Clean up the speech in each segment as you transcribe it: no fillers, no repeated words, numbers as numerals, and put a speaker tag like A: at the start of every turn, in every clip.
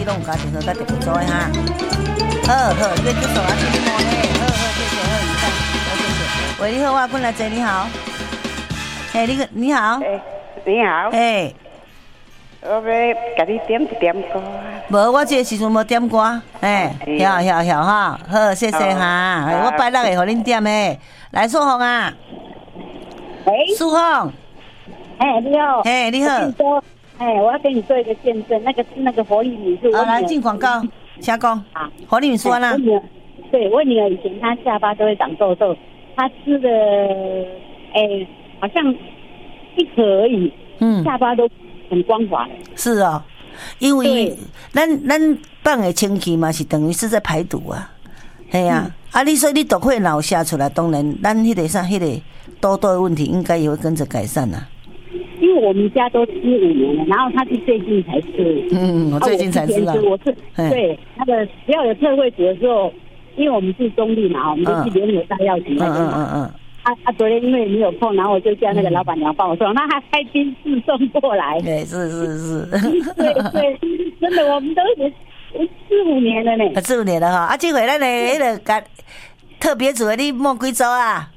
A: 拢有家庭喝，甲特别做的哈。好，你继续啊，去摸嘞。好，谢谢，好，以上，好，谢谢。喂，你好，我本来姐，你好。你好。
B: 你好。我要甲你点一点歌。
A: 无，我这个时阵无点歌。晓哈。好，谢谢哈。我拜六会互恁点的。来，素凤啊。
C: 喂。
A: 素凤。
C: 你好。
A: 你好。
C: 我要跟你做一个见证，那个活力米是我女儿。
A: 来进广告，请讲。活力米说啦。
C: 对，我女儿以前她下巴都会长痘痘，她吃的好像一颗而已，下巴都很光滑。是哦，
A: 因为咱放的清气嘛，是等于是在排毒啊。嘿啊，你说你都会脑下出来，当然咱迄个痘痘的问题应该也会跟着改善啊。
C: 因为我们家都吃5年了，然后他是最近才吃。
A: 我最近才吃啊。
C: 我是对那个只要有特惠组的时候，因为我们是中立嘛，我们就去联合大药局那边嘛。昨天因为没有空，然后我就叫那个老板娘帮我送，那他开宾士送过来。
A: 对，是。
C: 对，真的我们都吃5年了呢。
A: 吃5年了哈，这回咱的那个特别组的你摸几组啊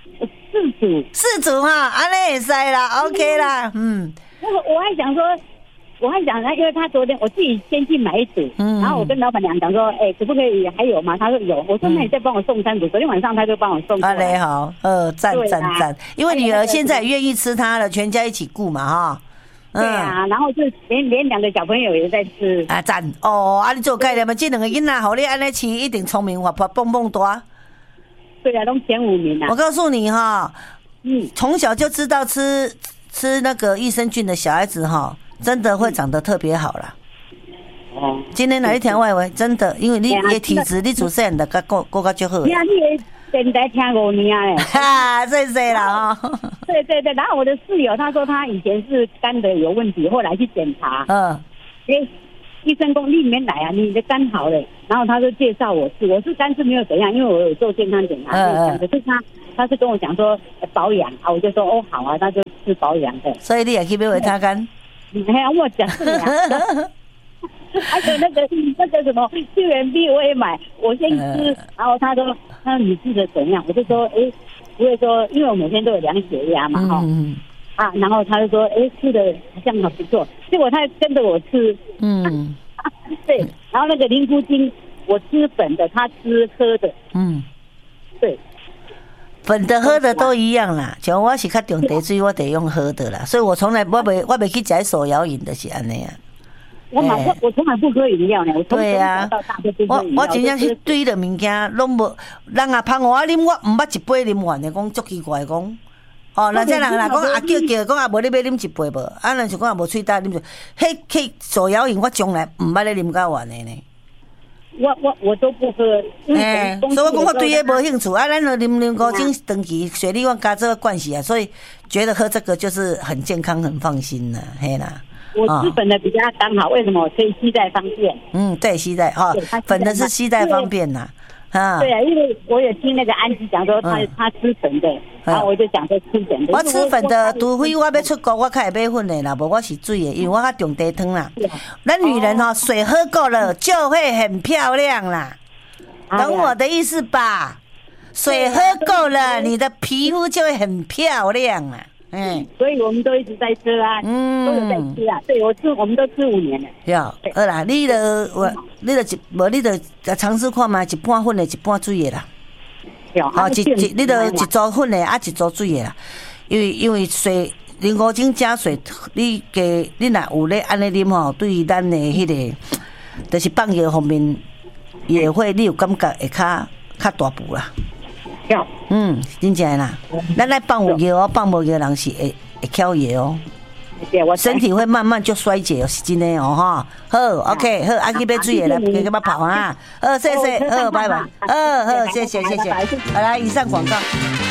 A: ？4组哈，安尼会使啦 ，OK 啦，
C: 我还想说，因为他昨天我自己先去买一组，然后我跟老板娘讲说，可不可以还有吗？他说有，我说那你再帮我送3组，昨天晚上他就帮我送过来。
A: 安尼好，赞，因为女儿现在也愿意吃它了，全家一起顾嘛哈。
C: 对啊，然后就连2个小朋友也在吃。
A: 啊赞哦，你做概念嘛，这2个囡仔好你安尼饲，一定聪明活泼，蹦蹦大。
C: 对啊，都前5名啊！
A: 我告诉你哈，从小就知道吃那个益生菌的小孩子哈，真的会长得特别好啦。今天来一条外围，真的，因为你的体质，你自细的够较好。
C: 你电台听5年嘞，
A: 谢谢啦哈。
C: 对，然后我的室友他说他以前是肝的有问题，后来去检查，医生说你里面来啊，你的肝好了，然后他就介绍我吃，我是肝是没有怎样，因为我有做健康检查，可是他是跟我讲说保养啊，我就说好啊，那就吃保养的。
A: 所以你也去买维他肝？
C: 我讲是啊。还有那个什么救援币我也买，我先吃，然后他说你吃的怎样？我就说不会说，因为我每天都有量血压嘛然后他就说吃的好像还不错，结果他跟着我吃，对，然后那个灵菇精我吃粉的，他吃喝的，对，
A: 粉的喝的都一样啦，像我是较重茶水，我得用喝的啦，所以我从来我袂去食手摇饮的是安尼啊。
C: 我从来不喝饮料呢，我从小到大都不喝饮料。
A: 我真正是对的物件拢无，人啊捧我啉，我唔捌一杯啉完的，讲足奇怪讲。那这人讲叫讲无你要啉一杯无？人就讲无喙大啉就，迄手摇饮我从来唔捌咧啉到完的呢。
C: 我都不喝，
A: 所以我讲我对迄无兴趣。咱就啉古精长期血力旺加这个关系啊，所以觉得喝这个就是很健康、很放心啦，嘿啦。
C: 我吃粉的比较刚好，为什么？我可以携带方便。
A: 对，携带粉的是携带方便呐。
C: 对啊，因为我有听那个安吉讲说他吃粉的，然后我就讲说吃粉的。
A: 我吃粉的，除非我要出国，我才会买粉的啦，无我是水的，因为我较重茶汤啦。咱女人水喝够了就会很漂亮啦，懂我的意思吧？水喝够了，你的皮肤就会很漂亮啦。
C: 所以我们都一直在吃啊，都有在吃啊。对，我们都吃5年了。
A: 好啦，你就尝试看嘛，一半粉的，一半水的啦。你就一组粉的，一组水的啦。因为水灵菇精加水，你若有咧安尼啉吼，对于咱的迄个，就是放药方面也会，你有感觉会较大步啦。真正啦，咱来放有药放无药人是会翘药身体会慢慢就衰竭哦，是真的哦哈。好 ，OK， 好，阿去买水的来，给他跑啊。谢谢，拜拜。好，谢谢。好，来，以上广告。